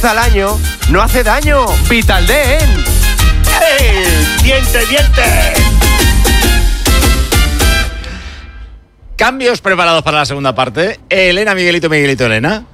vez al año no hace daño. Vitaldent. ¡Hey! ¡Diente, diente! Cambios preparados para la segunda parte. Elena, Miguelito, Elena.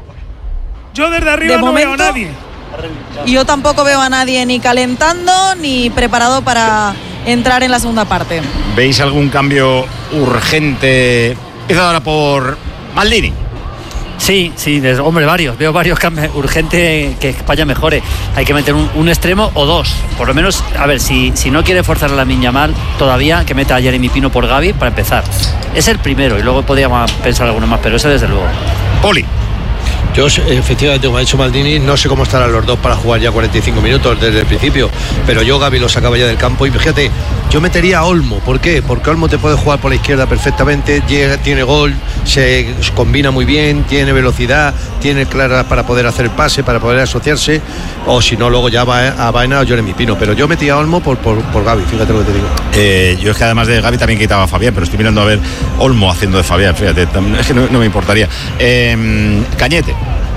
Yo desde arriba no veo a nadie. Yo tampoco veo a nadie ni calentando ni preparado para entrar en la segunda parte. ¿Veis algún cambio urgente? Empieza ahora por Maldini. Sí, hombre, varios. Veo varios cambios. Urgente que España mejore. Hay que meter un extremo o dos. Por lo menos, a ver, si no quiere forzar a Lamine Yamal todavía, que meta a Jeremy Pino por Gavi para empezar. Es el primero y luego podríamos pensar alguno más, pero ese desde luego. Poli. Yo, efectivamente, como ha dicho Maldini, no sé cómo estarán los dos para jugar ya 45 minutos desde el principio, pero yo Gavi lo sacaba ya del campo y fíjate, yo metería a Olmo. ¿Por qué? Porque Olmo te puede jugar por la izquierda perfectamente, tiene gol, se combina muy bien, tiene velocidad, tiene claras para poder hacer el pase, para poder asociarse, o si no, luego ya va a Baena o Jeremy Pino, pero yo metía a Olmo por Gavi, fíjate lo que te digo. Yo es que además de Gavi también quitaba a Fabián, pero estoy mirando a ver Olmo haciendo de Fabián, fíjate, es que no me importaría. Cañete.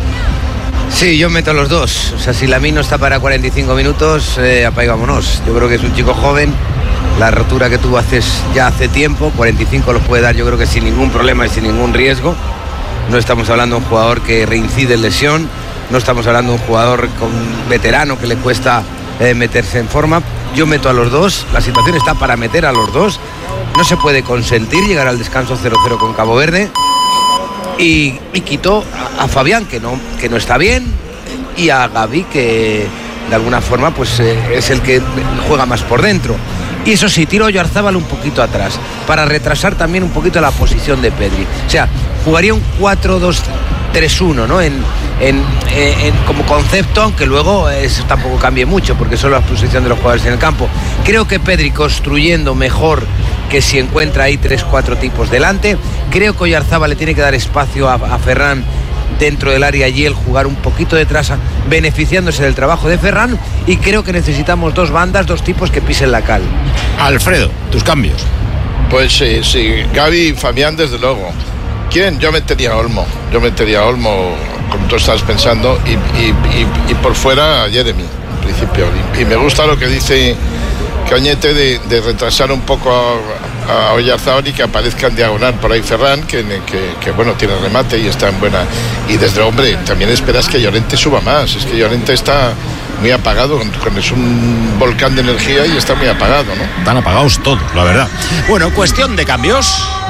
Sí, yo meto a los dos. O sea, si Lamine no está para 45 minutos, apaga y vámonos. Yo creo que es un chico joven. La rotura que tuvo ya hace tiempo, 45 los puede dar yo creo que sin ningún problema y sin ningún riesgo. No estamos hablando de un jugador que reincide en lesión. No estamos hablando de un jugador veterano que le cuesta meterse en forma. Yo meto a los dos. La situación está para meter a los dos. No se puede consentir llegar al descanso 0-0 con Cabo Verde. Y quitó a Fabián, que no está bien, y a Gavi, que de alguna forma pues es el que juega más por dentro. Y eso sí, tiro a Oyarzábal un poquito atrás, para retrasar también un poquito la posición de Pedri. O sea, jugaría un 4-2-3-1, ¿no? Como concepto, aunque luego eso tampoco cambie mucho, porque solo la posición de los jugadores en el campo. Creo que Pedri construyendo mejor que si encuentra ahí 3-4 tipos delante. Creo que Oyarzábal le tiene que dar espacio a Ferran dentro del área y él jugar un poquito detrás, beneficiándose del trabajo de Ferran. Y creo que necesitamos dos bandas, dos tipos que pisen la cal. Alfredo, tus cambios. Pues sí, Gavi y Fabián desde luego. ¿Quién? Yo metería a Olmo, como tú estás pensando, y por fuera a Jeremy, en principio. Y me gusta lo que dice Cañete de retrasar un poco a Oyarzábal y que aparezca en diagonal por ahí Ferran, que bueno, tiene remate y está en buena. Y desde hombre, también esperas que Llorente suba más. Es que Llorente está muy apagado, es un volcán de energía y está muy apagado, ¿no? Están apagados todos, la verdad. Bueno, cuestión de cambios.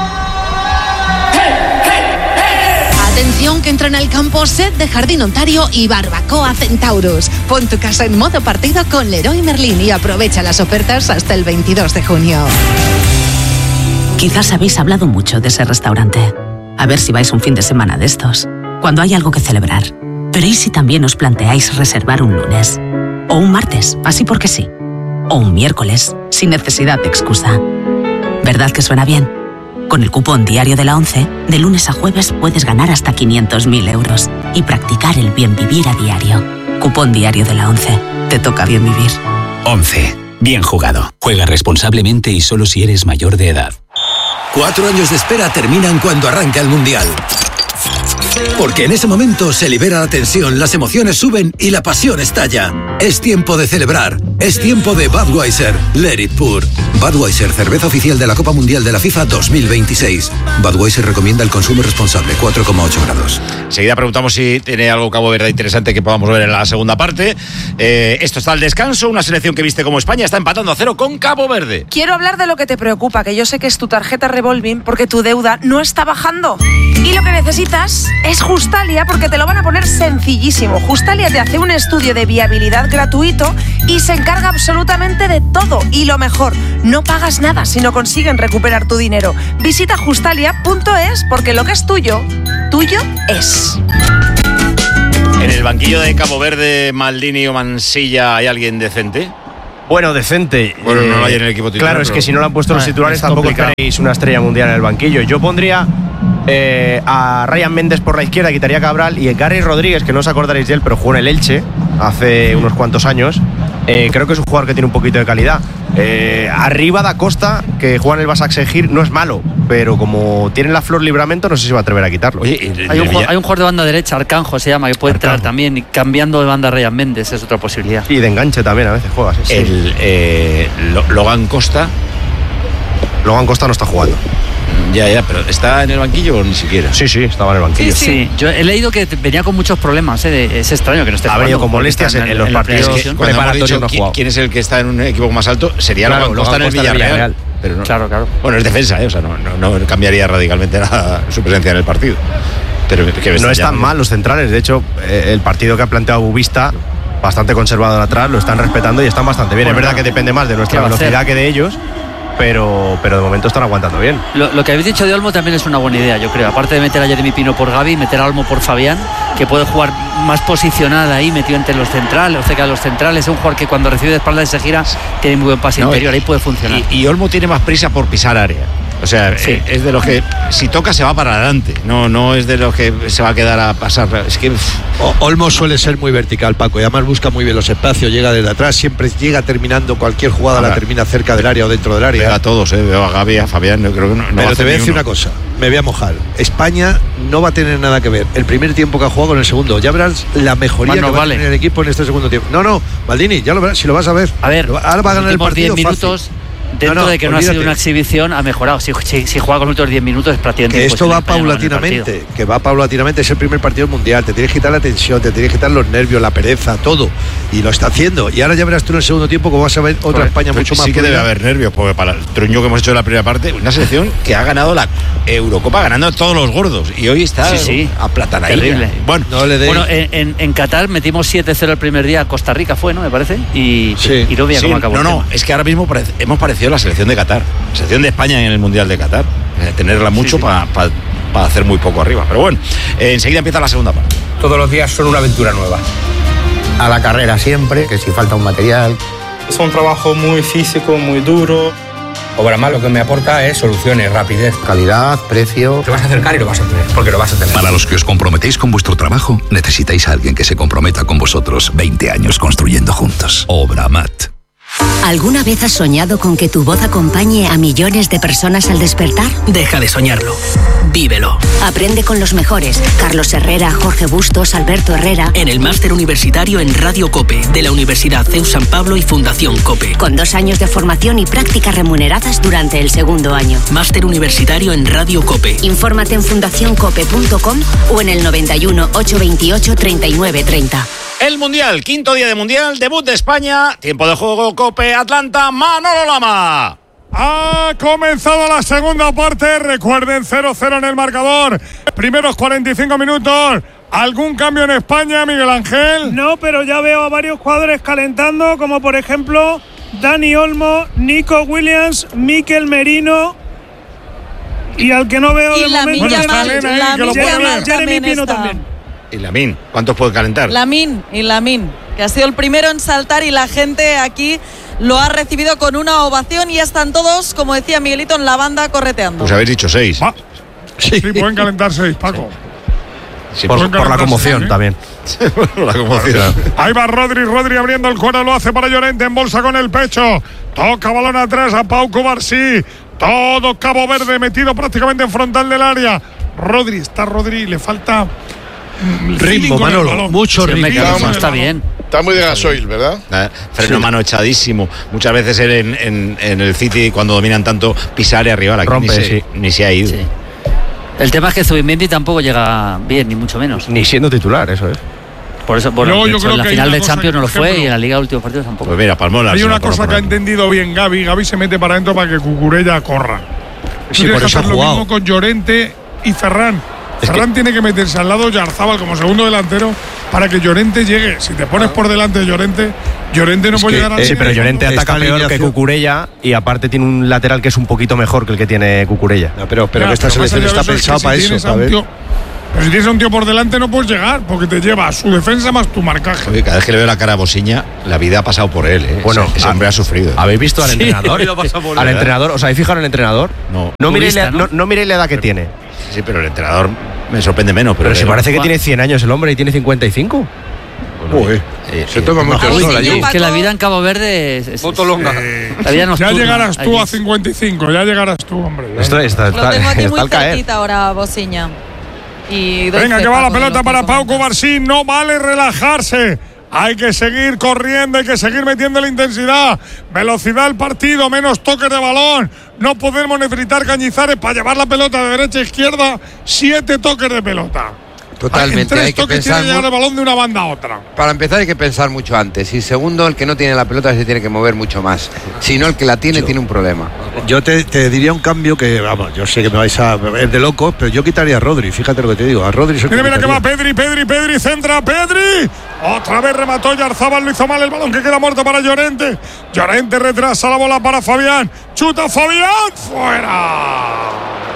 Atención que entran al campo Set de Jardín Ontario y Barbacoa Centaurus. Pon tu casa en modo partido con Leroy Merlin y aprovecha las ofertas hasta el 22 de junio. Quizás habéis hablado mucho de ese restaurante. A ver si vais un fin de semana de estos, cuando hay algo que celebrar. Pero ¿y si también os planteáis reservar un lunes? O un martes, así porque sí. O un miércoles, sin necesidad de excusa. ¿Verdad que suena bien? Con el cupón diario de la ONCE, de lunes a jueves puedes ganar hasta 500.000 euros y practicar el bien vivir a diario. Cupón diario de la ONCE. Te toca bien vivir. ONCE. Bien jugado. Juega responsablemente y solo si eres mayor de edad. 4 años de espera terminan cuando arranca el Mundial. Porque en ese momento se libera la tensión, las emociones suben y la pasión estalla. Es tiempo de celebrar. Es tiempo de Budweiser. Let it pour. Budweiser, cerveza oficial de la Copa Mundial de la FIFA 2026. Budweiser recomienda el consumo responsable, 4,8 grados. Enseguida preguntamos si tiene algo Cabo Verde interesante que podamos ver en la segunda parte. Esto está al descanso. Una selección que viste como España está empatando a 0 con Cabo Verde. Quiero hablar de lo que te preocupa, que yo sé que es tu tarjeta revolving, porque tu deuda no está bajando. Y lo que necesitas es Justalia, porque te lo van a poner sencillísimo. Justalia te hace un estudio de viabilidad gratuito y se encarga absolutamente de todo. Y lo mejor, no pagas nada si no consiguen recuperar tu dinero. Visita justalia.es, porque lo que es tuyo, tuyo es. ¿En el banquillo de Cabo Verde, Maldini o Mansilla hay alguien decente? Bueno, decente. Bueno, no lo hay en el equipo titular. Claro, es que si no lo han puesto los titulares tampoco tenéis una estrella mundial en el banquillo. Yo pondría a Ryan Méndez por la izquierda, quitaría a Cabral, y Gary Rodríguez, que no os acordaréis de él, pero jugó en el Elche hace unos cuantos años. Creo que es un jugador que tiene un poquito de calidad. Arriba Da Costa, que juega en el Basak Shehir, no es malo, pero como tiene la flor Libramento, no sé si va a atrever a quitarlo. Oye, hay un jugador de banda derecha, Arcanjo se llama, que puede entrar también, y cambiando de banda Ryan Méndez, es otra posibilidad. Y de enganche también a veces juega. Sí. Logan Costa. Logan Costa no está jugando. Ya, pero ¿está en el banquillo o ni siquiera? Sí, estaba en el banquillo. Sí. Yo he leído que venía con muchos problemas, es extraño que no esté jugando. Ha venido con molestias en los partidos preparatorios, no ha jugado. ¿Quién es el que está en un equipo más alto? Sería Logan Costa en el Villarreal. Pero no, claro. Bueno, es defensa, o sea, no cambiaría radicalmente nada su presencia en el partido. Pero no están mal los centrales, de hecho, el partido que ha planteado Bubista, bastante conservador atrás, lo están respetando y están bastante bien. Es verdad que depende más de nuestra velocidad que de ellos. Pero de momento están aguantando bien. Lo que habéis dicho de Olmo también es una buena idea, yo creo. Aparte de meter a Jeremy Pino por Gavi, meter a Olmo por Fabián, que puede jugar más posicional ahí, metido entre los centrales, o cerca de los centrales. Es un jugador que cuando recibe de espaldas se gira, tiene muy buen pase interior, ahí puede funcionar. Y Olmo tiene más prisa por pisar área. O sea, es de los que si toca se va para adelante. No es de los que se va a quedar a pasar. Es que Olmo suele ser muy vertical, Paco, y además busca muy bien los espacios, llega desde atrás, siempre llega terminando cualquier jugada, la termina cerca del área o dentro del área. Veo a todos, veo a Gavi, a Fabián, yo creo que no. Pero te voy a decir una cosa, me voy a mojar. España no va a tener nada que ver el primer tiempo que ha jugado con el segundo. Ya verás la mejoría que va a tener el equipo en este segundo tiempo. No, Maldini, ya lo verás, si lo vas a ver. A ver, ahora va a ganar el partido 10 minutos. Dentro de que no ha sido una exhibición, ha mejorado. Si juega con otros 10 minutos es prácticamente que esto va paulatinamente, es el primer partido mundial, te tienes que quitar la tensión, te tienes que quitar los nervios, la pereza, todo, y lo está haciendo. Y ahora ya verás tú en el segundo tiempo cómo vas a ver otra España mucho más. Sí que debe haber nervios, porque para el truño que hemos hecho en la primera parte, una selección que ha ganado la Eurocopa, ganando a todos los gordos, y hoy está aplatanadilla. Terrible. Bueno, en Qatar metimos 7-0 el primer día a Costa Rica, fue, ¿no? Me parece. Y no veía cómo acabó. No, es que ahora mismo hemos parecido la selección de Qatar, la selección de España en el Mundial de Qatar, tenerla mucho para hacer muy poco arriba, pero bueno, enseguida empieza la segunda parte. Todos los días son una aventura nueva, a la carrera siempre, que si falta un material. Es un trabajo muy físico, muy duro. Obramat lo que me aporta es soluciones, rapidez, calidad, precio. Te vas a acercar y lo vas a tener, porque lo vas a tener. Para los que os comprometéis con vuestro trabajo, necesitáis a alguien que se comprometa con vosotros. 20 años construyendo juntos. Obramat. ¿Alguna vez has soñado con que tu voz acompañe a millones de personas al despertar? Deja de soñarlo. Vívelo. Aprende con los mejores. Carlos Herrera, Jorge Bustos, Alberto Herrera. En el máster universitario en Radio COPE de la Universidad CEU San Pablo y Fundación COPE. Con 2 años de formación y prácticas remuneradas durante el segundo año. Máster universitario en Radio COPE. Infórmate en fundacioncope.com o en el 91 828 3930. El Mundial, quinto día de Mundial, debut de España, tiempo de juego, COPE, Atlanta, Manolo Lama. Ha comenzado la segunda parte, recuerden 0-0 en el marcador, primeros 45 minutos. ¿Algún cambio en España, Miguel Ángel? No, pero ya veo a varios jugadores calentando, como por ejemplo Dani Olmo, Nico Williams, Mikel Merino. Y al que no veo de momento está Jeremy Pino también. Y Lamine, ¿cuántos puede calentar? Lamine, que ha sido el primero en saltar y la gente aquí lo ha recibido con una ovación y están todos, como decía Miguelito, en la banda correteando. Pues habéis dicho 6. Sí, pueden calentar 6, Paco. Sí, por la conmoción también. Por la conmoción. Ahí va Rodri abriendo el cuero, lo hace para Llorente, en bolsa con el pecho. Toca balón atrás a Pau Cubarsí. Todo Cabo Verde metido prácticamente en frontal del área. Rodri, le falta ritmo, Manolo, mucho ritmo. Está bien. Está muy de gasoil, ¿verdad? Freno mano echadísimo. Muchas veces en el City, cuando dominan tanto, pisar y arriba. Rompe, ni se ha ido. Sí. El tema es que Zubimendi tampoco llega bien, ni mucho menos. Ni siendo titular, eso es. Por eso, bueno, de hecho, en la final de Champions no lo fue y en la Liga de últimos partidos tampoco. Pues mira, Palmola. Hay una cosa que ha entendido bien Gavi. Gavi se mete para adentro para que Cucurella corra. Sí, por eso ha jugado. Lo mismo con Llorente y Ferran. Ferran tiene que meterse al lado de Yarzábal como segundo delantero para que Llorente llegue. Si te pones por delante de Llorente no puede llegar a sí, pero Llorente ataca peor que Cucurella y aparte tiene un lateral que es un poquito mejor que el que tiene Cucurella. No, pero que esta selección está pensada para eso, ¿sabes? Pero si tienes a un tío por delante no puedes llegar porque te lleva su defensa más tu marcaje. Oye, cada vez que le veo la cara a Bosiña, la vida ha pasado por él. Bueno, ese hombre ha sufrido. ¿Habéis visto al entrenador? Al entrenador, ¿os habéis fijado en el entrenador? No miréis la edad que tiene. Sí, pero el entrenador me sorprende menos. Pero si parece que tiene 100 años el hombre y tiene 55. Se toma mucho el sol allí. Es que la vida en Cabo Verde es Fotolonga. La vida nocturna. Ya llegarás tú allí. a 55, ya llegarás tú, hombre. Esto está Lo tengo aquí muy al caer. cerquita ahora, Bosiña. Y Venga, que va la pelota para Pau Cubarsí. No vale relajarse. Hay que seguir corriendo, hay que seguir metiendo la intensidad. Velocidad al partido, menos toques de balón. No podemos necesitar Cañizares para llevar la pelota de derecha a izquierda. 7 toques de pelota. Totalmente, En 3 hay que toques pensar tiene que llevar el balón de una banda a otra. Para empezar hay que pensar mucho antes. Y segundo, el que no tiene la pelota se tiene que mover mucho más. Si no, el que la tiene tiene un problema. Yo te diría un cambio que, vamos, yo sé que me vais a ver de locos, pero yo quitaría a Rodri, fíjate lo que te digo. A Rodri Mira que va Pedri, centra Pedri. Otra vez remató Yarzábal, lo hizo mal el balón que queda muerto para Llorente. Llorente retrasa la bola para Fabián. Chuta Fabián, fuera.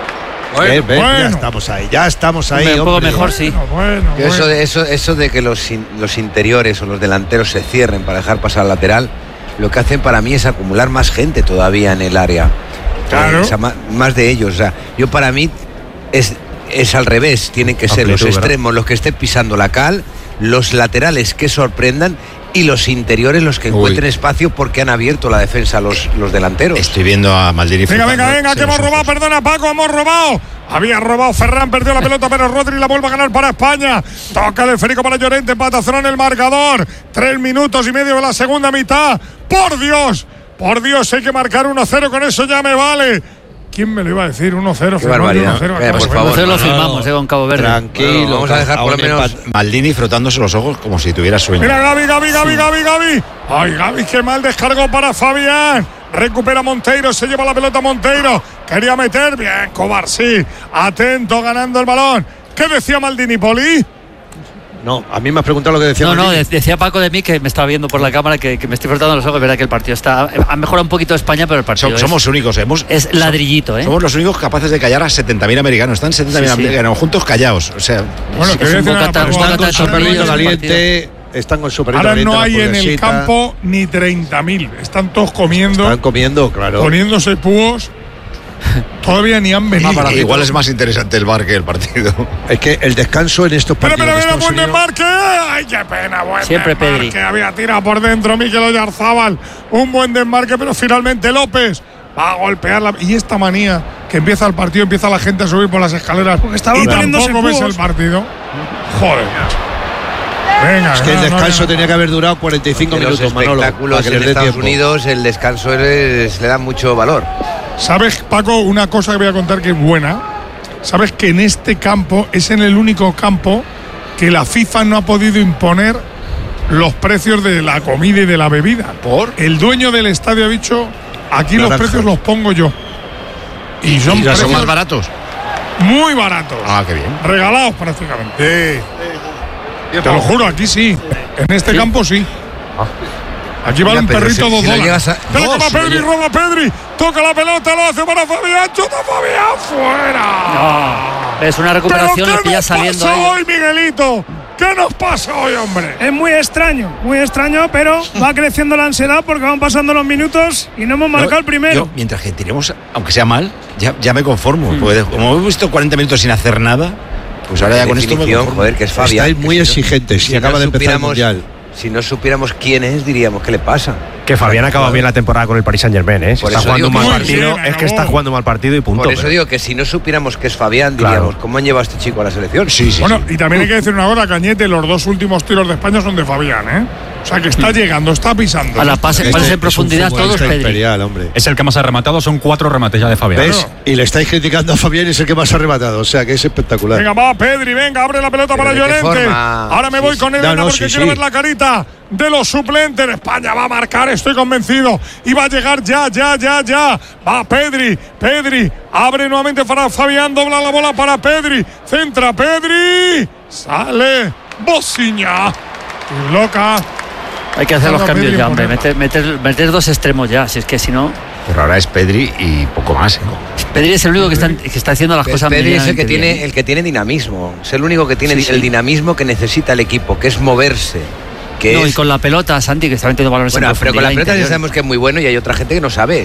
Ya estamos ahí. Un poco mejor, sí. Eso de que los interiores o los delanteros se cierren para dejar pasar al lateral, lo que hacen para mí es acumular más gente todavía en el área. Claro. O sea, más de ellos. O sea, yo para mí es al revés. Tienen que ser los extremos los que estén pisando la cal, los laterales que sorprendan y los interiores los que encuentren espacio porque han abierto la defensa los delanteros. Estoy viendo a Maldini. Venga, que hemos robado, perdona Paco, hemos robado. Había robado Ferran, perdió la pelota, pero Rodri la vuelve a ganar para España. Toca el esférico para Llorente, empatación en el marcador. 3 minutos y medio de la segunda mitad. Por Dios, hay que marcar 1-0, con eso ya me vale. ¿Quién me lo iba a decir? 1-0. Qué barbaridad. Por favor, lo firmamos con Cabo Verde. Tranquilo, vamos a dejar por lo menos Maldini frotándose los ojos como si tuviera sueño. Mira Gavi. Ay, Gavi, qué mal descargo para Fabián. Recupera Monteiro, se lleva la pelota Monteiro. Quería meter, bien, Cubarsí. Atento, ganando el balón. ¿Qué decía Maldini, Poli? No, a mí me has preguntado lo que decía. No, decía Paco de mí, que me estaba viendo por la cámara, que me estoy frotando los ojos. Es verdad que el partido ha mejorado un poquito España, pero el partido somos únicos. Es ladrillito, ¿eh? Somos los únicos capaces de callar a 70.000 americanos. Están 70.000 americanos juntos callados. O sea, bueno, que están con super ahora no hay en el campo ni 30.000. Están todos comiendo. Están comiendo, claro. Poniéndose púos. Todavía ni han venido. Igual es más interesante el bar que el partido. Es que el descanso en estos partidos. Pero buen desmarque. Ay, qué pena, buen siempre desmarque. Pedri. Había tirado por dentro Mikel Oyarzábal. Un buen desmarque, pero finalmente López va a golpearla. Y esta manía que empieza el partido, empieza la gente a subir por las escaleras. Porque estaba y tampoco ves el partido. Joder. Venga, es que el descanso tenía que haber durado 45 minutos, los espectáculos Manolo. En Estados Unidos el descanso le da mucho valor. ¿Sabes, Paco, una cosa que voy a contar que es buena? ¿Sabes que en este campo es en el único campo que la FIFA no ha podido imponer los precios de la comida y de la bebida? ¿Por? El dueño del estadio ha dicho, aquí los precios los pongo yo. Y son más baratos. Muy baratos. Ah, qué bien. Regalados prácticamente. Te lo juro, aquí sí. En este campo sí. Aquí va un perrito $2. Pero va Pedri, roba Pedri. Toca la pelota, lo hace para Fabián. Chuta Fabián, fuera. Es una recuperación, lo pillas saliendo ahí. ¿Qué nos pasa hoy, Miguelito? ¿Qué nos pasa hoy, hombre? Es muy extraño, pero va creciendo la ansiedad porque van pasando los minutos y no hemos marcado el primero. Yo, mientras que tiremos, aunque sea mal, ya me conformo. Porque como hemos visto 40 minutos sin hacer nada, pues ahora ya con esto me conformo. Joder, que es Fabián. Estáis muy exigentes. Si acaba de empezar el Mundial. Si no supiéramos quién es, diríamos, ¿qué le pasa? Que Fabián acaba bien la temporada con el Paris Saint-Germain, ¿eh? Si está jugando un mal partido, es que está jugando un mal partido y punto. Por eso digo que si no supiéramos que es Fabián, diríamos, ¿cómo han llevado a este chico a la selección? Sí. Bueno, y también hay que decir una cosa, Cañete, los 2 últimos tiros de España son de Fabián, ¿eh? O sea, que está llegando, está pisando. A la pases en profundidad todos, Pedri. Imperial, hombre. Es el que más ha rematado, son 4 remates ya de Fabián. ¿Ves? Y le estáis criticando a Fabián y es el que más ha rematado, o sea, que es espectacular. Venga, va Pedri, venga, abre la pelota para Llorente. Ahora me voy con él porque quiero ver la carita de los suplentes. España va a marcar, estoy convencido. Y va a llegar ya. Va Pedri, abre nuevamente para Fabián, dobla la bola para Pedri. Centra Pedri. Sale Bosiña. Y loca. Hay que hacer los cambios ya, hombre. Meter 2 extremos ya, si es que si no. Pero ahora es Pedri y poco más. Pedri es el único que está haciendo las cosas Pedri es el que tiene dinamismo. Es el único que tiene el dinamismo que necesita el equipo, que es moverse. Y con la pelota, Santi, que está metiendo balones en profundidad. Pero con la pelota ya sabemos que es muy bueno y hay otra gente que no sabe.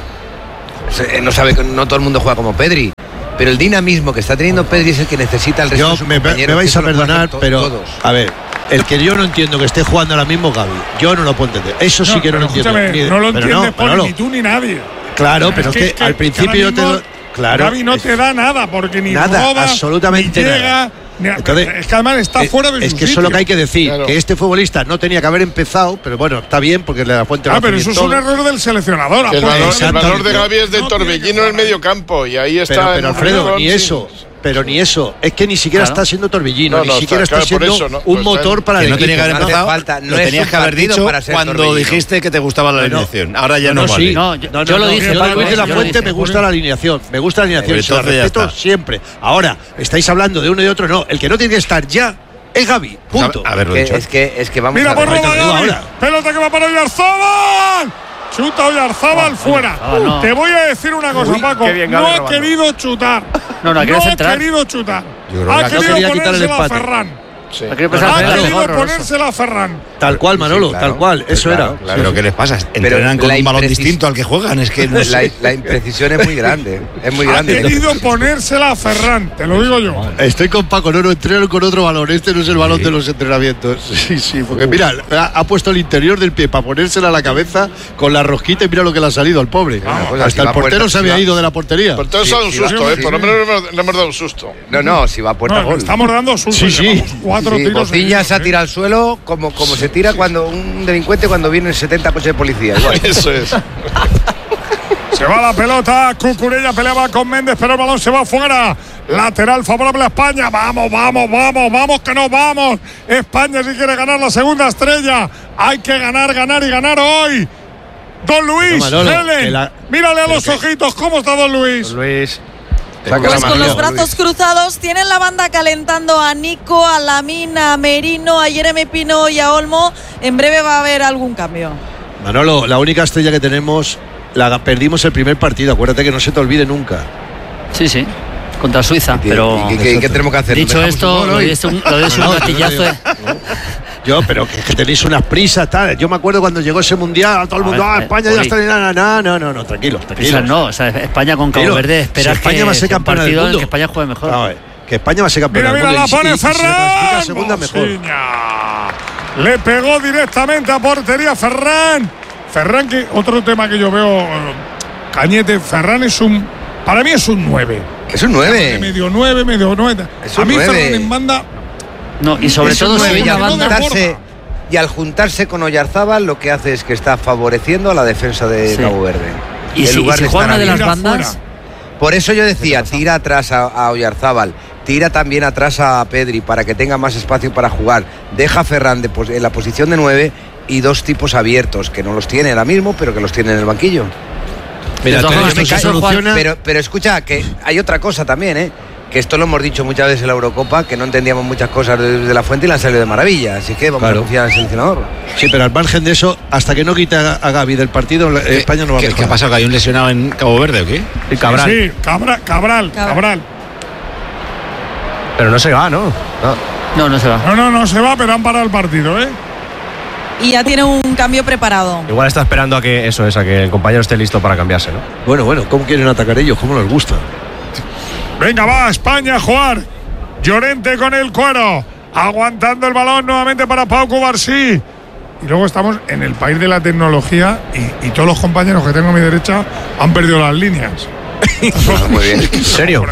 No todo el mundo juega como Pedri. Pero el dinamismo que está teniendo Pedri es el que necesita el resto de sus compañeros. Me vais a perdonar, pero todos. A ver, El que yo no entiendo que esté jugando ahora mismo Gavi, yo no lo puedo entender. Eso sí que no lo entiendo. No lo entiendes, Poli, ni tú ni nadie. Claro, pero es que al principio yo te doy. Claro. Gavi no te da nada, porque ni nada, roba, absolutamente ni llega. Nada. Entonces, es que además está fuera de su sitio. Es que eso es lo que hay que decir, que este futbolista no tenía que haber empezado, pero bueno, está bien porque la fuente lo hace pero eso es un error del seleccionador. El valor de Gavi es de Torbellino en el medio campo y ahí está. Pero Alfredo, ni eso. Pero ni eso, es que ni siquiera está siendo Torbellino, ni siquiera está siendo un motor para el equipo. No tenía que haber empezado, lo tenías que haber dicho cuando dijiste que te gustaba la alineación. Ahora ya no vale. Yo lo dije, para Luis de la Fuente me gusta la alineación, se la respeto siempre. Ahora, estáis hablando de uno y de otro, no, el que no tiene que estar ya es Gavi, punto. Es que vamos a ver. Mira, por Gavi, pelota que va para Oyarzabal. Chuta Oyarzabal fuera. Te voy a decir una cosa, Paco. No ha querido chutar. No ha querido chutar. Ha querido ponérsela a Ferran. Ha querido ponérsela a Ferran. Tal cual, Manolo, tal cual. Eso era. Pero ¿qué les pasa? Entrenan con un balón distinto al que juegan. Es que la imprecisión es muy grande. Es muy grande. Ha querido ponérsela a Ferran, te lo digo yo. Estoy con Paco, no entrenan con otro balón. Este no es el balón de los entrenamientos. Sí, porque mira, ha puesto el interior del pie para ponérsela a la cabeza con la rosquita y mira lo que le ha salido al pobre. Hasta el portero se había ido de la portería. El portero se ha dado un susto, por lo menos le hemos dado un susto. No, si va a puerta gol. Estamos dando susto. Sí. Bociña se ha tirado al suelo como se tira cuando un delincuente cuando vienen 70 coches de policía. Igual. Eso es. Se va la pelota, Cucurella peleaba con Méndez, pero el balón se va fuera. Lateral favorable a España. Vamos, que nos vamos. España si quiere ganar la segunda estrella. Hay que ganar y ganar hoy. Don Luis, mírale a los ojitos, ¿cómo está Don Luis? Don Luis. Pues con los brazos cruzados, tienen la banda calentando a Nico, a Lamine, a Merino, a Jeremy Pino y a Olmo. En breve va a haber algún cambio. Manolo, la única estrella que tenemos, la perdimos el primer partido, acuérdate que no se te olvide nunca. Sí, contra Suiza, pero… ¿Qué tenemos que hacer? Dicho esto, lo de un gatillazo… Pero que tenéis unas prisas, tal. Yo me acuerdo cuando llegó ese mundial, todo el mundo, España ya está. No, tranquilo. No, España con Cabo Verde, esperas España va a ser campeona del mundo. Que España juegue mejor. Que España va a ser campeona del mundo. Mira, la pone Ferran. Segunda mejor. Le pegó directamente a portería Ferran. Ferran, que otro tema que yo veo, Cañete, Ferran para mí es un 9. Es un 9. Medio 9. A mí Ferran en banda… No, y sobre todo y al juntarse con Oyarzabal lo que hace es que está favoreciendo a la defensa de Cabo Verde. Y si juega una de las bandas… Por eso yo decía, tira atrás a Oyarzabal, tira también atrás a Pedri para que tenga más espacio para jugar. Deja a Ferran en la posición de 9 y dos tipos abiertos, que no los tiene ahora mismo, pero que los tiene en el banquillo. Mira, pero escucha, que hay otra cosa también, que esto lo hemos dicho muchas veces en la Eurocopa, que no entendíamos muchas cosas de la Fuente y le han salido de maravilla, así que vamos a confiar en el seleccionador. Sí, pero al margen de eso, hasta que no quite a Gavi del partido, España no va a mejorar. ¿Qué ha pasado? ¿Que hay un lesionado en Cabo Verde o qué? Cabral. Sí, Cabral. Pero no se va, ¿no? No se va. No se va, pero han parado el partido, Y ya tiene un cambio preparado. Igual está esperando a que el compañero esté listo para cambiarse, ¿no? Bueno, ¿cómo quieren atacar ellos? ¿Cómo les gusta? Venga, va España a jugar. Llorente con el cuero. Aguantando el balón nuevamente para Pau Cubarsí. Y luego estamos en el país de la tecnología y todos los compañeros que tengo a mi derecha han perdido las líneas. Muy bien. ¿En serio?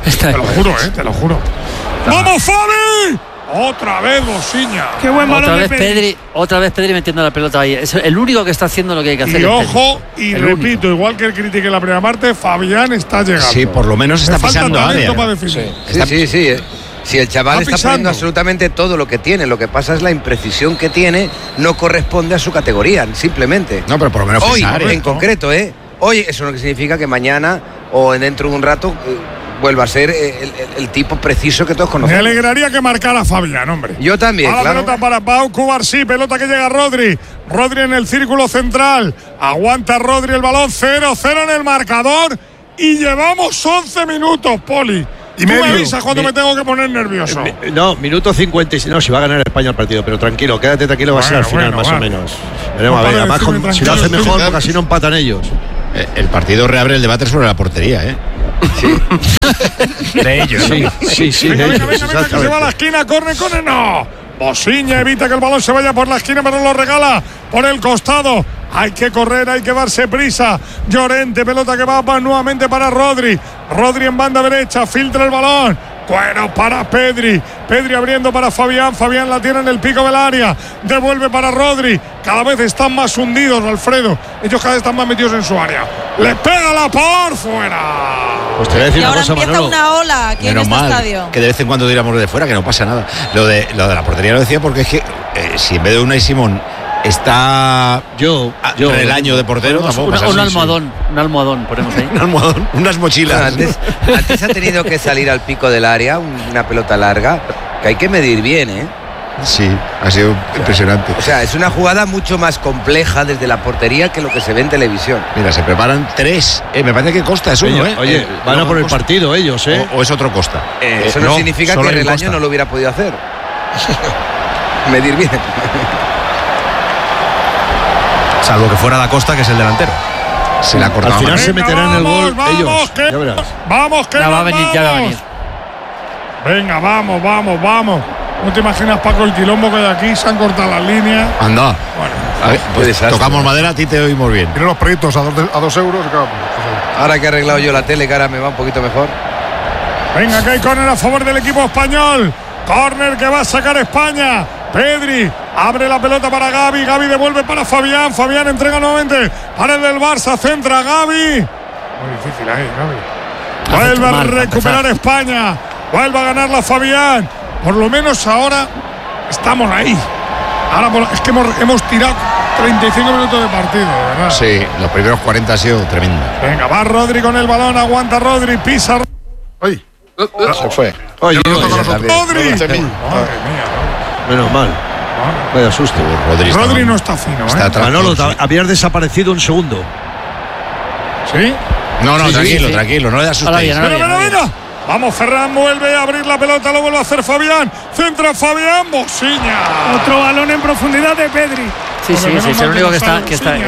Te lo juro. ¡Vamos, Fabi! Otra vez Bociña. Qué buen balón de Pedri. Otra vez Pedri metiendo la pelota ahí. Es el único que está haciendo lo que hay que hacer. Y ojo, y repito, igual que el critiqué la primera parte, Fabián está llegando. Sí, por lo menos está pisando área. Sí. Si el chaval está poniendo absolutamente todo lo que tiene, lo que pasa es la imprecisión que tiene, no corresponde a su categoría, simplemente. No, pero por lo menos hoy, en concreto, hoy eso no significa que mañana o dentro de un rato vuelva a ser el tipo preciso que todos conocemos. Me alegraría que marcara Fabián, hombre. Yo también, la pelota para Pau Cubarsí, pelota que llega a Rodri en el círculo central, aguanta Rodri el balón, 0-0 en el marcador y llevamos 11 minutos, Poli. Y me avisas cuando me tengo que poner nervioso. Minuto 56. No, si va a ganar España el partido, pero tranquilo, quédate tranquilo, va a ser al final más o menos. Veremos a ver, además si lo hace mejor, porque así no empatan ellos. El partido reabre el debate sobre la portería, De ellos. Sí. Venga, que se va a la esquina, corre, no. Bosiña evita que el balón se vaya por la esquina, pero lo regala por el costado. Hay que correr, hay que darse prisa. Llorente, pelota que va nuevamente para Rodri. Rodri en banda derecha, filtra el balón. Bueno, para Pedri. Pedri abriendo para Fabián. Fabián la tiene en el pico del área. Devuelve para Rodri. Cada vez están más hundidos, Alfredo. Ellos cada vez están más metidos en su área. Le pega la por fuera. Pues te voy a decir y una ahora cosa, empieza Manolo. una ola aquí Menos en este mal estadio. que de vez en cuando tiramos de fuera, que no pasa nada. Lo de la portería lo decía porque es que si en vez de Unai Simón está yo el año de portero, tampoco pasa un así, almohadón ponemos ahí. Un almohadón, unas mochilas. Antes ha tenido que salir al pico del área, una pelota larga, que hay que medir bien, ¿eh? Sí, ha sido impresionante. O sea, es una jugada mucho más compleja desde la portería que lo que se ve en televisión. Mira, se preparan 3. Me parece que Costa es uno, Oye, van a por el partido ellos, ¿eh? O es otro Costa. Eso no significa que Relaño no lo hubiera podido hacer. Medir bien. Salvo que fuera Da Costa, que es el delantero. Se la cortaba. Al final se meterán en el gol vamos, ellos. Que, ya verás. Vamos, que Ya va a venir, ya va a venir. Venga, vamos. ¿No te imaginas, Paco, el quilombo que hay aquí? Se han cortado las líneas. Anda. Bueno, a ver, pues tocamos madera, a ti te oímos bien. Tiene los proyectos a 2 euros. Claro. Ahora que he arreglado yo la tele, que ahora me va un poquito mejor. Venga, que hay córner a favor del equipo español. Córner que va a sacar España. Pedri abre la pelota para Gavi. Gavi devuelve para Fabián. Fabián entrega nuevamente para el del Barça. Centra Gavi. Muy difícil ahí, Gavi. Vuelve a recuperar España. Vuelve a ganarla Fabián. Por lo menos ahora estamos ahí. Ahora es que hemos tirado 35 minutos de partido, ¿verdad? Sí, los primeros 40 ha sido tremendo. Venga, va Rodri con el balón. Aguanta Rodri. Pisa. ¡Ay! Se fue. Oye, Rodri. Menos mal. Vaya susto. Rodri no está fino, ¿eh? Manolo, habías desaparecido un segundo. ¿Sí? No, tranquilo, no le asustéis. Mira. Vamos, Ferran vuelve a abrir la pelota, lo vuelve a hacer Fabián. Centra Fabián, Bosiña. Otro balón en profundidad de Pedri. Sí, es el único que está.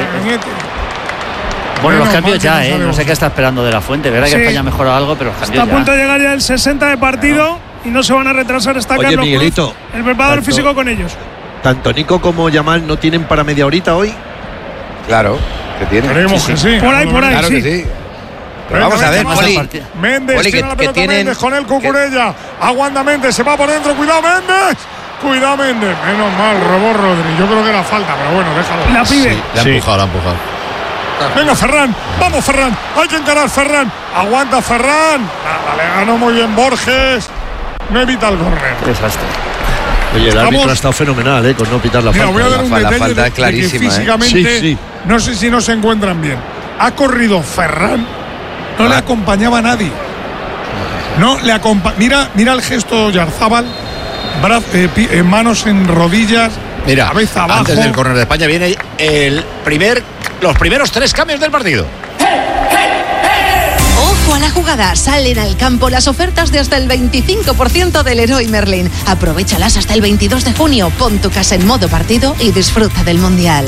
Bueno, los cambios ya, no sé qué está esperando de la Fuente. Verá que España ha mejorado algo, pero los cambios está a punto de llegar ya el 60 de partido y no se van a retrasar. Está Oye, Carlos Miguelito, Cruz, el preparador físico con ellos. Tanto Nico como Yamal no tienen para media horita hoy. Claro, que tienen. Creemos que sí. Por ahí, claro sí. que sí. Pero vamos a ver, Poli. Méndez Poli, tiene la pelota, tienen, Méndez con el Cucurella. Aguanta Méndez, se va por dentro. Cuidado, Méndez. Cuidado, Méndez. Menos mal, robó Rodri. Yo creo que era falta, pero bueno, déjalo. La pibe. Sí, la ha empujado. Venga, Ferran. Vamos, Ferran. Hay que encarar, Ferran. Aguanta, Ferran. Nada, le ganó muy bien Borges. No evita el córner. Desastre. Oye, el árbitro ha estado fenomenal, con no pitar la falta. Voy a dar un detalle falta de clarísima, que físicamente Sí. no sé si no se encuentran bien. Ha corrido Ferran. No le acompañaba a nadie. No le mira el gesto Yarzábal. Manos en rodillas. Mira, cabeza abajo. Antes del córner de España viene los primeros 3 cambios del partido. Ojo a la jugada, salen al campo las ofertas de hasta el 25% del Leroy Merlin. Aprovéchalas hasta el 22 de junio. Pon tu casa en modo partido y disfruta del Mundial.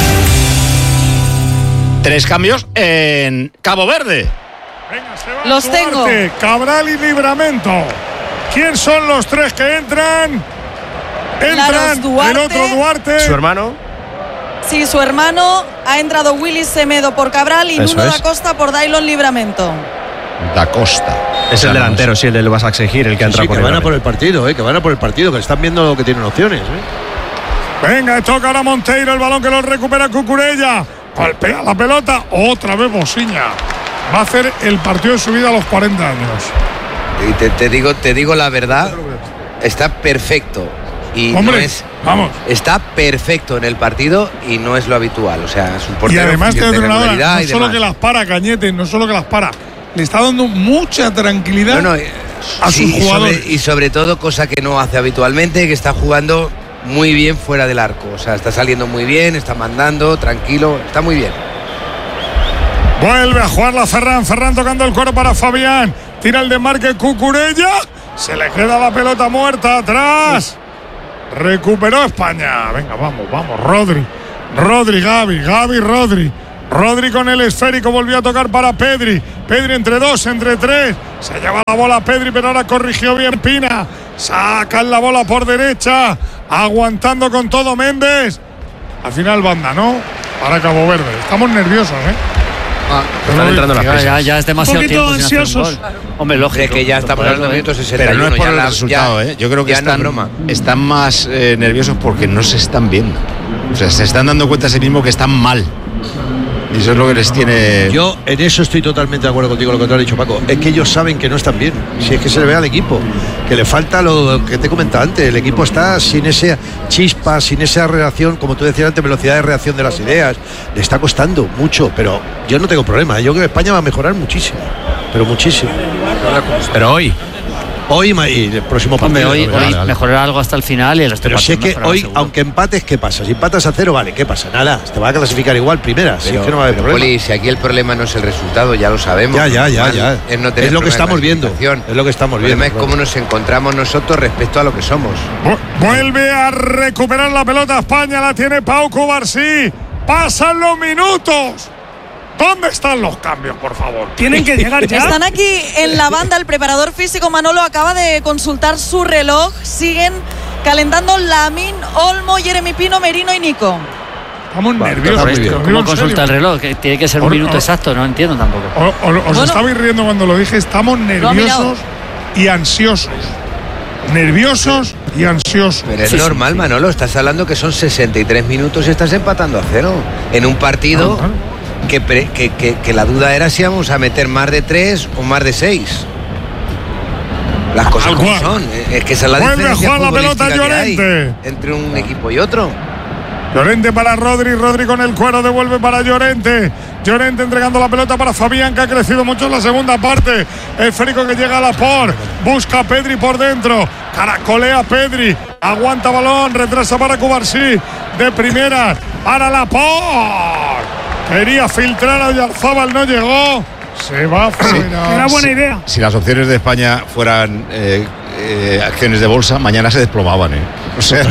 3 cambios en Cabo Verde. Venga, se va Los Duarte, tengo. Cabral y Livramento. ¿Quién son los 3 que entran? Laros Duarte. El otro Duarte. Su hermano. Sí, su hermano. Ha entrado Willy Semedo por Cabral y Eso Nuno es. da Costa por Dailon Livramento. Da Costa. Es el delantero, sí, el del Basaksehir, el que entra Sí, por que el van a Livramento. por el partido, que van a por el partido, que están viendo que tienen opciones. Venga, toca ahora Monteiro, el balón que lo recupera Cucurella. Golpea la pelota, otra vez Bosiña. Va a hacer el partido de su vida a los 40 años. Y te digo la verdad, está perfecto. Y Hombre, no es, vamos. Está perfecto en el partido y no es lo habitual. O sea, es un Y portero además de te regularidad no y solo demás. que las para, Cañete, no solo que las para. Le está dando mucha tranquilidad a sus jugadores. Y sobre todo, cosa que no hace habitualmente, que está jugando muy bien fuera del arco. O sea, está saliendo muy bien, está mandando, tranquilo, está muy bien. Vuelve a jugarla Ferran. Ferran tocando el cuero para Fabián. Tira el desmarque Cucurella. Se le queda la pelota muerta atrás. Recuperó España. Venga, vamos. Rodri, Gavi, Rodri. Rodri con el esférico. Volvió a tocar para Pedri. Pedri entre 2, entre 3. Se lleva la bola Pedri, pero ahora corrigió bien Pina. Sacan la bola por derecha. aguantando con todo Méndez. Al final banda, ¿no? Para Cabo Verde. Estamos nerviosos, Están entrando las presas. Ya es demasiado un poquito tiempo sin hacer un ansiosos. gol. Hombre, lógico. De que ya estamos en los minutos 61. Pero no es por el ya resultado, ¿eh? Yo creo que ya no es broma. están más nerviosos porque no se están viendo. O sea, se están dando cuenta a sí mismos que están mal. Y eso es lo que les tiene. Yo en eso estoy totalmente de acuerdo contigo, lo que te ha dicho Paco. Es que ellos saben que no están bien. Si es que se le ve al equipo, que le falta lo que te he comentado antes. El equipo está sin esa chispa, sin esa reacción, como tú decías antes, velocidad de reacción de las ideas. Le está costando mucho, pero yo no tengo problema. Yo creo que España va a mejorar muchísimo, pero muchísimo. Pero hoy y el próximo partido. Hoy mejorar algo hasta el final y el resto. Pero si es que hoy, aunque empates, ¿qué pasa? Si empatas a 0, vale, ¿qué pasa? Nada, te va a clasificar igual primera. Si es que no va a haber problema. Poli, si aquí el problema no es el resultado, ya lo sabemos. Ya. Es lo que estamos viendo. Es lo que estamos viendo. El problema es cómo nos encontramos nosotros respecto a lo que somos. Vuelve a recuperar la pelota España, la tiene Pau Cubarsí. Pasan los minutos. ¿Dónde están los cambios, por favor? Tienen que llegar ya. Están aquí en la banda. El preparador físico Manolo acaba de consultar su reloj. Siguen calentando Lamine, Olmo, Jeremy Pino, Merino y Nico. Estamos nerviosos. ¿Cómo consulta el reloj? Que tiene que ser un minuto exacto, no entiendo tampoco. Os estabais riendo cuando lo dije. Estamos nerviosos y ansiosos. Nerviosos y ansiosos. Pero es normal, Manolo. Estás hablando que son 63 minutos y estás empatando a 0. En un partido que la duda era si íbamos a meter más de 3 o más de 6. Las cosas como son. Es que esa es la diferencia a jugar la pelota Llorente entre un equipo y otro. Llorente para Rodri con el cuero, devuelve para Llorente. Llorente entregando la pelota para Fabián, que ha crecido mucho en la segunda parte. El esférico que llega a Laporte, busca a Pedri por dentro, caracolea a Pedri, aguanta balón, retrasa para Cubarsí, de primera para Laporte. Quería filtrar a Oyarzabal, no llegó. Se va fuera. Era buena idea. Si las opciones de España fueran acciones de bolsa, mañana se desplomaban, O sea,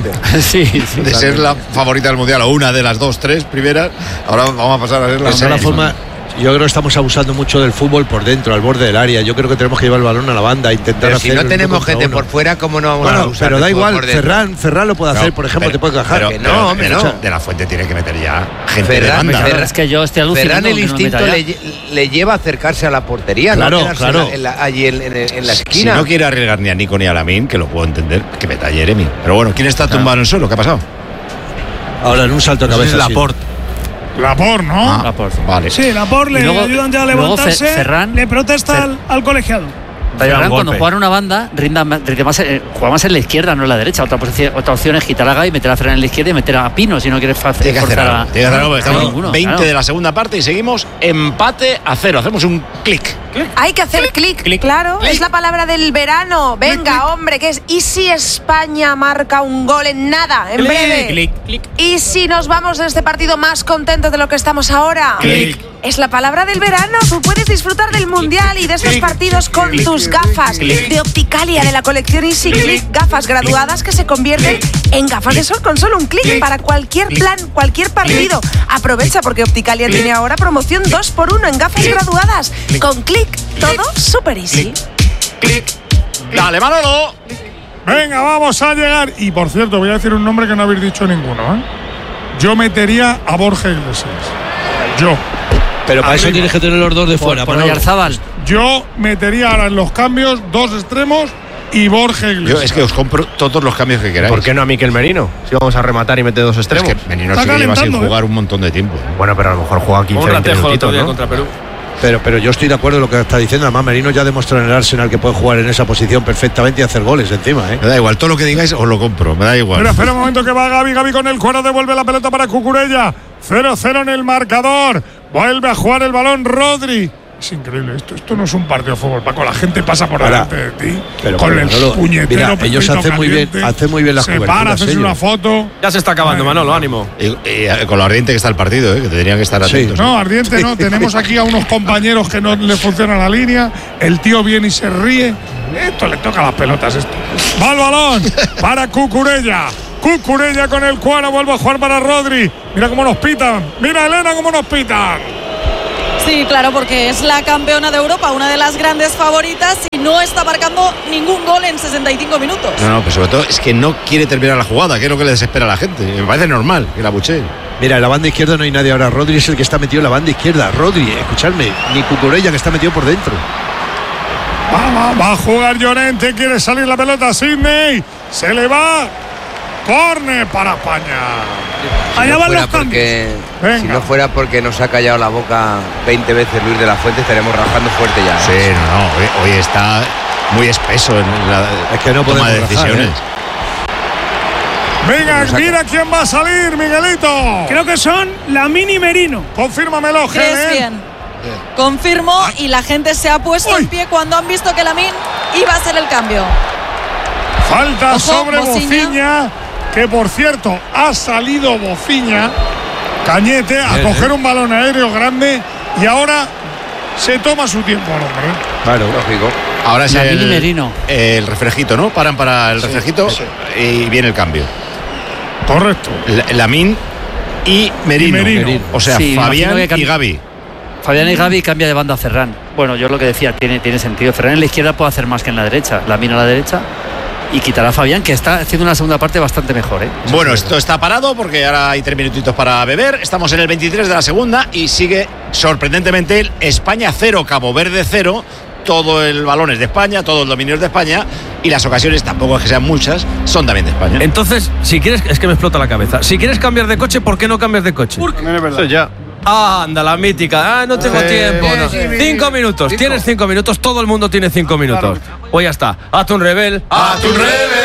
de ser la favorita del mundial o una de las 2, 3 primeras, ahora vamos a pasar a ser la segunda. Yo creo que estamos abusando mucho del fútbol por dentro, al borde del área. Yo creo que tenemos que llevar el balón a la banda, intentar pero hacer. Si no tenemos gente por fuera, ¿cómo no vamos a usar? Pero da igual, Ferran lo puede hacer, por ejemplo, te puede encajar. Pero De la Fuente tiene que meter ya gente Ferran, de banda. Es que yo estoy alucinando. Ferran, el instinto le lleva a acercarse a la portería, claro. Allí en la esquina. Si no quiere arriesgar ni a Nico ni a Lamine, que lo puedo entender, que meta a Jeremy. Pero bueno, ¿quién está tumbado en el suelo? ¿Qué ha pasado? Ahora en un salto de cabeza. Laporte, ¿no? Laporte. Vale. Sí, Laporte le ayudan ya a levantarse. Ferran, le protesta al colegiado. Ferran, cuando juega en una banda, rinde más, juega más en la izquierda, no en la derecha. Otra opción es quitar a Gavi, meter a Ferran en la izquierda y meter a Pino si no quieres forzar a. Estamos 20 de la segunda parte y seguimos empate a 0. Hacemos un clic. Hay que hacer clic, claro. Click. Es la palabra del verano. Venga, hombre, que es. ¿Y si España marca un gol en nada, en breve? Clic. ¿Y si nos vamos de este partido más contentos de lo que estamos ahora? Clic. Es la palabra del verano. Tú puedes disfrutar del mundial y de estos partidos con tus gafas de Opticalia de la colección Easy Click. Gafas graduadas que se convierten en gafas de sol con solo un clic para cualquier plan, cualquier partido. Aprovecha porque Opticalia tiene ahora promoción 2x1 en gafas graduadas. Con clic, todo super easy. Clic. Dale, Manolo. Venga, vamos a llegar. Y por cierto, voy a decir un nombre que no habéis dicho ninguno, Yo metería a Borja Iglesias. Yo. Pero para eso tienes que tener los dos de fuera. Por Oyarzabal. Yo metería ahora en los cambios 2 extremos y Borja Iglesias. Yo es que os compro todos los cambios que queráis. ¿Por qué no a Mikel Merino? Si vamos a rematar y mete 2 extremos. Es que Merino sí que lleva sin jugar un montón de tiempo. Bueno, pero a lo mejor juega 15 minutitos, ¿no? Contra Perú. Pero yo estoy de acuerdo en lo que está diciendo. Además, Merino ya demostró en el Arsenal que puede jugar en esa posición perfectamente y hacer goles encima. Me da igual, todo lo que digáis os lo compro, me da igual. Pero espera un momento que va Gavi con el cuero, devuelve la pelota para Cucurella. 0-0 en el marcador. Vuelve a jugar el balón Rodri. Es increíble esto no es un partido de fútbol, Paco. La gente pasa por delante de ti con el puñetero. Mira, ellos hacen muy bien las coberturas. Se para, haces una foto. Ya se está acabando, Manolo, ánimo. Y con lo ardiente que está el partido, que tendrían que estar atentos. No, ardiente no. Tenemos aquí a unos compañeros que no le funciona la línea. El tío viene y se ríe. Esto le toca las pelotas. Va el balón para Cucurella. Cucurella con el cuadro, vuelve a jugar para Rodri. Mira cómo nos pitan. Mira, Elena, cómo nos pitan. Sí, claro, porque es la campeona de Europa, una de las grandes favoritas y no está marcando ningún gol en 65 minutos. No, pero sobre todo es que no quiere terminar la jugada, que es lo que le desespera a la gente. Me parece normal que la buchee. Mira, en la banda izquierda no hay nadie ahora. Rodri es el que está metido en la banda izquierda. Rodri, escuchadme, ni Cucurella que está metido por dentro. Va a jugar Llorente, quiere salir la pelota. Sidney, se le va. Córner para España. Allá van los cambios. Si no fuera porque nos ha callado la boca 20 veces Luis de la Fuente, estaremos rajando fuerte ya. Sí, no, hoy está muy espeso en la toma de decisiones. Venga, mira quién va a salir, Miguelito. Creo que son Lamine y Merino. Confírmamelo, ¿Crees bien? Confirmo y la gente se ha puesto en pie cuando han visto que Lamine iba a hacer el cambio. Falta sobre Bociña, que por cierto ha salido Bociña, Cañete, a coger un balón aéreo grande y ahora se toma su tiempo al hombre. Claro, lógico. Ahora es el refrejito, ¿no? Paran para el refrejito y viene el cambio. Correcto. Lamine y Merino. O sea, sí, Fabián y Gavi. Fabián y Gavi cambia de banda a Ferran. Bueno, yo lo que decía, tiene sentido. Ferran en la izquierda puede hacer más que en la derecha. Lamine a la derecha. Y quitará a Fabián, que está haciendo una segunda parte bastante mejor. Bueno, esto está parado porque ahora hay 3 minutitos para beber. Estamos en el 23 de la segunda y sigue sorprendentemente el España 0, Cabo Verde 0. Todo el balón es de España, todo el dominio es de España y las ocasiones, tampoco es que sean muchas, son también de España. Entonces, si quieres, es que me explota la cabeza. Si quieres cambiar de coche, ¿por qué no cambias de coche? Porque es verdad. Ya. Anda, la mítica. No tengo tiempo. No. 5 minutos. Tienes 5 minutos. Todo el mundo tiene 5 minutos. Pues ya está. Hazte un Rebel. ¡Hazte un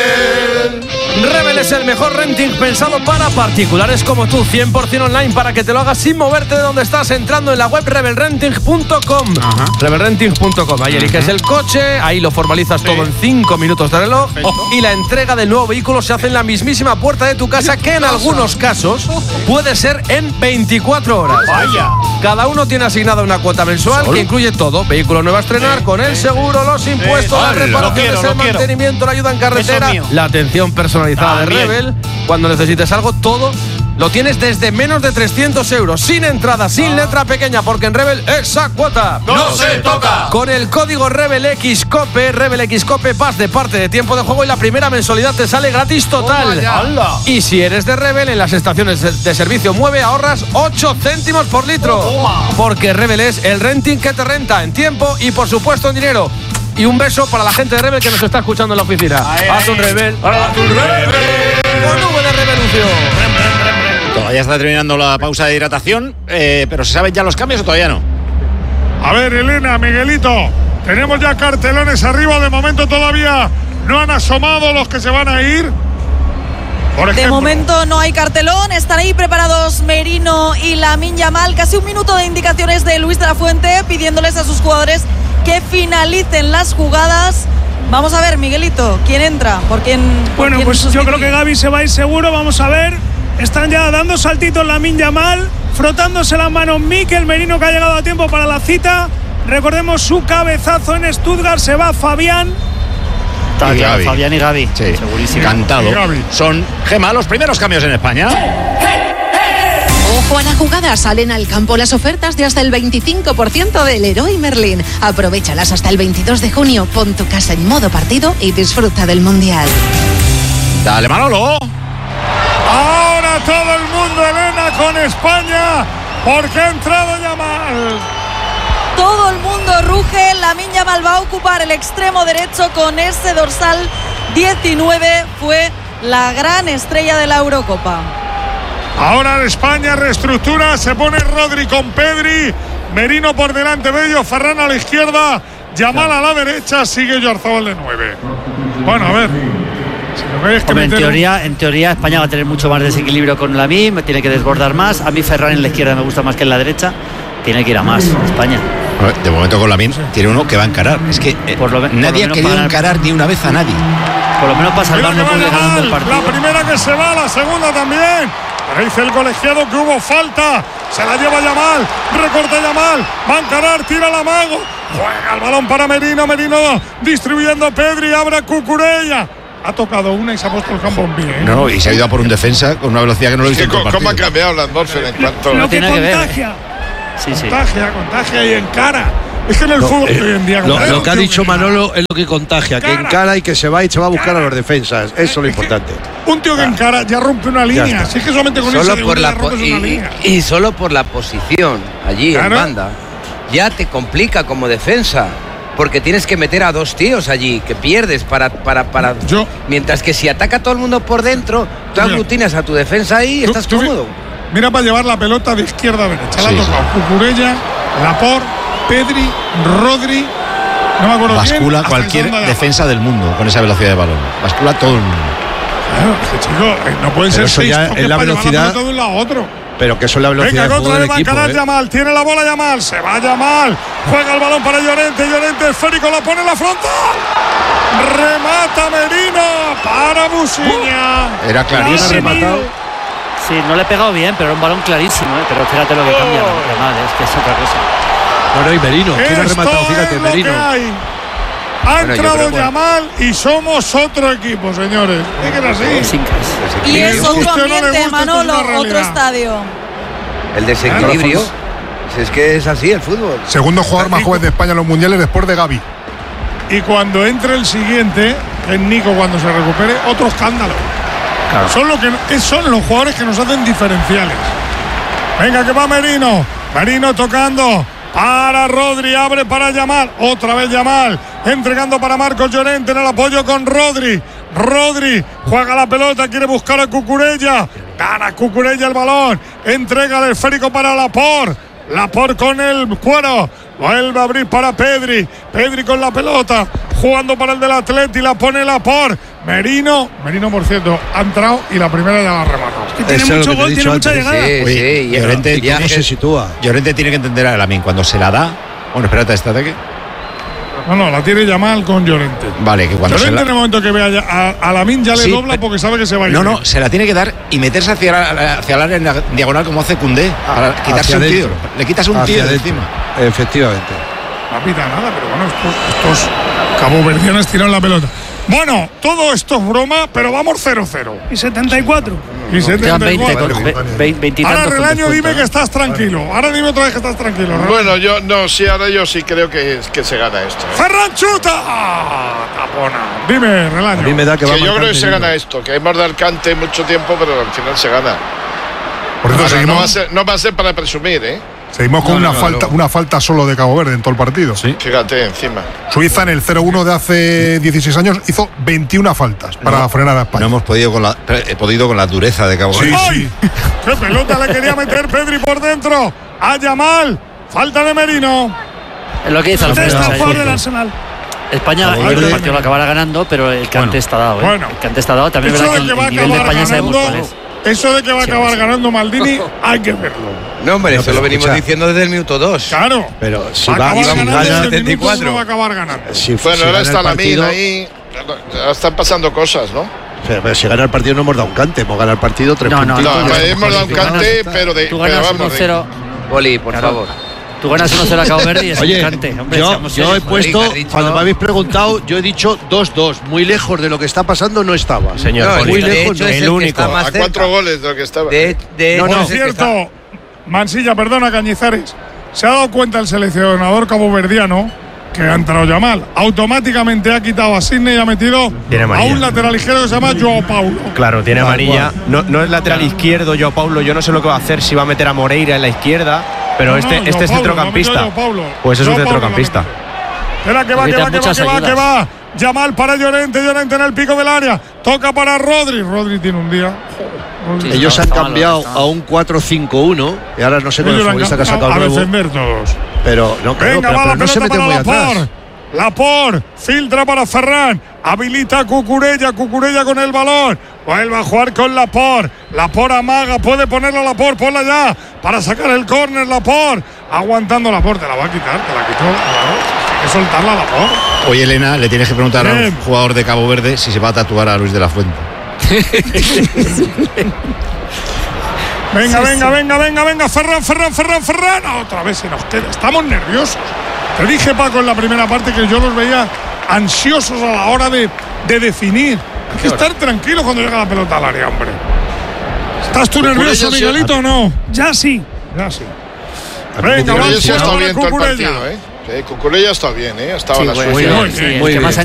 Rebel! Rebel es el mejor renting pensado para particulares como tú. 100% online para que te lo hagas sin moverte de donde estás, entrando en la web rebelrenting.com. Rebelrenting.com. Ahí eliges el coche, ahí lo formalizas todo en 5 minutos de reloj. Y la entrega del nuevo vehículo se hace en la mismísima puerta de tu casa, que en algunos casos puede ser en 24 horas. Vaya. Cada uno tiene asignada una cuota mensual que incluye todo: vehículo nuevo a estrenar, con el seguro, los impuestos, las reparaciones, el mantenimiento, la ayuda en carretera, la atención personalizada de Rebel. Cuando necesites algo, todo lo tienes desde menos de 300 euros, sin entrada, sin letra pequeña, porque en Rebel esa cuota no se toca. Con el código RebelXCOPE, RebelXCOPE, vas de parte de tiempo de juego y la primera mensualidad te sale gratis total. Y si eres de Rebel, en las estaciones de servicio Mueve ahorras 8 céntimos por litro. Porque Rebel es el renting que te renta en tiempo y por supuesto en dinero. Y un beso para la gente de Rebel que nos está escuchando en la oficina. Haz un Rebel. Haz un Rebel. Con V de revolución. Todavía está terminando la pausa de hidratación, pero ¿se saben ya los cambios o todavía no? A ver, Elena, Miguelito, tenemos ya cartelones arriba. De momento todavía no han asomado los que se van a ir. De momento no hay cartelón, están ahí preparados Merino y Lamine Yamal. Casi un minuto de indicaciones de Luis de la Fuente pidiéndoles a sus jugadores que finalicen las jugadas. Vamos a ver, Miguelito, ¿quién entra? Bueno, pues yo creo que Gavi se va a ir seguro. Vamos a ver, están ya dando saltitos Lamine Yamal, frotándose las manos Mikel Merino, que ha llegado a tiempo para la cita. Recordemos su cabezazo en Stuttgart, se va Fabián. Y Gavi. Fabián y Gavi, sí, segurísimo. Cantado. Son, Gemma, los primeros cambios en España. Ojo a la jugada, salen al campo las ofertas de hasta el 25% del Leroy Merlin. Aprovéchalas hasta el 22 de junio, pon tu casa en modo partido y disfruta del Mundial. Dale, Manolo. Ahora todo el mundo, Elena, con España, porque ha entrado Yamal. Todo el mundo ruge. Lamine Yamal va a ocupar el extremo derecho con ese dorsal 19. Fue la gran estrella de la Eurocopa. Ahora España reestructura, se pone Rodri con Pedri, Merino por delante de ellos, Ferran a la izquierda, Yamal a la derecha, sigue Oyarzabal de 9. Bueno, a ver. En teoría España va a tener mucho más desequilibrio con Lamine, tiene que desbordar más. A mí Ferran en la izquierda me gusta más que en la derecha. Tiene que ir a más España. De momento con Lamine tiene uno que va a encarar. Es que nadie ha querido encarar ni una vez a nadie. Por lo menos para salvar no puede ganar el partido. La primera que se va, la segunda también. Pero dice el colegiado que hubo falta. Se la lleva Yamal. Recorta Yamal. Va a encarar, tira la mago. Juega el balón para Merino. Merino distribuyendo Pedri. Abre Cucurella. Ha tocado una y se ha puesto el campo en pie. No, y se ha ido a por un defensa con una velocidad que no lo he visto. ¿Cómo ha cambiado la atmósfera en cuanto lo que contagia? Contagia y encara. Es que en el fútbol hoy en día... Lo que ha dicho Manolo es lo que contagia, que encara y que se va y se va a buscar a los defensas. Eso es lo importante. Un tío que encara ya rompe una línea. Si es que solamente con solo ese por ya rompes una línea. Y solo por la posición allí en banda ya te complica como defensa. Porque tienes que meter a 2 tíos allí, que pierdes para. Mientras que si ataca todo el mundo por dentro, tú aglutinas a tu defensa ahí y estás cómodo. Mira para llevar la pelota de izquierda a derecha. La ha tocado Cucurella, Laporte, Pedri, Rodri. No me acuerdo bascula cualquier defensa del mundo con esa velocidad de balón. Bascula todo el mundo. Claro, chico, no pueden ser 6 toques en la para velocidad llevar la pelota de un lado a otro. Pero que eso es la velocidad del juego del equipo. Yamal, tiene la bola Yamal, se va Yamal, juega el balón para Llorente, Llorente esférico, la pone en la frontal, remata Merino para Musiña. Era clarísimo rematado. Sí, no le he pegado bien, pero era un balón clarísimo, pero fíjate lo que cambia Yamal, es que es otra cosa. Bueno, y Merino, ¿quién ha rematado? Fíjate, Merino. Ha entrado Yamal y somos otro equipo, señores. Es que era así. Y es otro ambiente, Manolo, otro estadio. El desequilibrio. Es que es así el fútbol. Segundo jugador más joven de España en los mundiales después de Gavi. Y cuando entre el siguiente, que es Nico, cuando se recupere, otro escándalo. Claro. Son los jugadores que nos hacen diferenciales. Venga, que va Merino. Merino tocando. Para Rodri, abre para Yamal, otra vez Yamal, entregando para Marcos Llorente en el apoyo con Rodri. Rodri juega la pelota, quiere buscar a Cucurella, gana Cucurella el balón, entrega el esférico para Laporte. Laporte con el cuero, vuelve a abrir para Pedri. Pedri con la pelota, jugando para el del Atleti, la pone Laporte. Merino, por cierto, ha entrado y la primera ya la ha rematado. Que tiene mucho gol, tiene mucha llegada. Sí, Llorente, ¿cómo se sitúa? Llorente tiene que entender a Lamine cuando se la da. Bueno, espérate, este ataque. No, la tiene Yamal con Llorente. Vale, que cuando Llorente en el momento que vea a Lamine ya le dobla porque sabe que se va a ir. No, se la tiene que dar y meterse hacia el área en la diagonal como hace Koundé, para quitarse un tío. Le quitas un tío de encima. Efectivamente. No pita nada, pero bueno, estos caboverdianos tiran la pelota. Bueno, todo esto es broma, pero vamos 0-0. Y 74. Y 74. 20 ahora, Relaño, dime que estás tranquilo. Ahora dime otra vez que estás tranquilo. Relaño. Bueno, ahora yo sí creo que se gana esto. ¡Ferran chuta! Tapona. Dime, Relaño. A mí me da que va yo creo que se gana esto, que hemos dado cante mucho tiempo, pero al final se gana. Por eso no va a ser para presumir, ¿eh? Seguimos con una falta solo de Cabo Verde en todo el partido. Sí. Fíjate, encima. Suiza en el 0-1 de hace 16 años hizo 21 faltas para frenar a España. No hemos podido con la dureza de Cabo Verde. Sí. ¡Qué pelota le quería meter Pedri por dentro! ¡A Yamal! ¡Falta de Merino! Es lo que dice el Arsenal. España el partido lo acabará ganando, pero el cante está dado. El cante está dado. También es verdad que el nivel de España sabemos cuál es. Eso de que va a acabar ganando Maldini, hay que verlo. No, hombre, eso lo venimos diciendo desde el minuto 2. Claro. Pero si va a ganar 74. No va a acabar ganando. Bueno, ahora está Lamine ahí. Están pasando cosas, ¿no? Pero si gana el partido no hemos dado un cante, hemos ganado el partido 3 puntos. No, hemos dado un cante, pero de. Tú ganas 1-0. Boli, por favor. Tú ganas 1-0 a Cabo Verde y es un cante. Hombre, yo he puesto, cuando me habéis preguntado, yo he dicho 2-2. Muy lejos de lo que está pasando no estaba. Señor, muy lejos. Es el único. A 4 goles de lo que estaba. Por cierto, Mansilla, perdona, Cañizares. Se ha dado cuenta el seleccionador caboverdiano que ha entrado Yamal. Automáticamente ha quitado a Sidney y ha metido a un lateral izquierdo que se llama Joao Paulo. Claro, tiene amarilla. No es lateral izquierdo Joao Paulo. Yo no sé lo que va a hacer, si va a meter a Moreira en la izquierda. Pero este es centrocampista. Pues es un centrocampista. Espera, que va. Yamal para Llorente en el pico del área. Toca para Rodri. Rodri tiene un día. Ellos han cambiado a un 4-5-1 y ahora no sé con el futbolista que ha sacado nuevo. A defender todos. Pero no se mete muy atrás. Laporte filtra para Ferran, habilita a Cucurella con el balón, vuelve a jugar con Laporte amaga, puede ponerla a Laporte, ponla ya para sacar el córner. Laporte aguantando Laporte, te la va a quitar, te la quitó, claro, hay que soltarla a Laporte. Oye, Elena, le tienes que preguntar a un jugador de Cabo Verde si se va a tatuar a Luis de la Fuente. Venga, Ferran. Otra vez se nos queda. Estamos nerviosos. Te dije, Paco, en la primera parte que yo los veía ansiosos a la hora de definir. Hay que estar tranquilo cuando llega la pelota al área, hombre. ¿Estás tú nervioso, Miguelito, o no? Ya sí. Venga, Cucurella sí ha estado bien todo el partido, ¿eh? Cucurella está bien, ¿eh? Estaba la suya. El que más ha